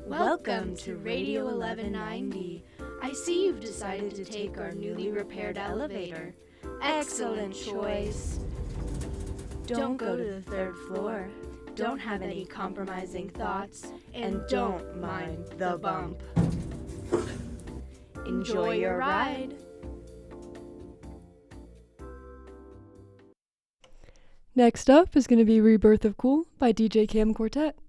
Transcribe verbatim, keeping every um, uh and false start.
Welcome to Radio eleven ninety. I see you've decided to take our newly repaired elevator. Excellent choice. Don't go to the third floor. Don't have any compromising thoughts. And don't mind the bump. Enjoy your ride. Next up is going to be Rebirth of Cool by D J Cam Quartet.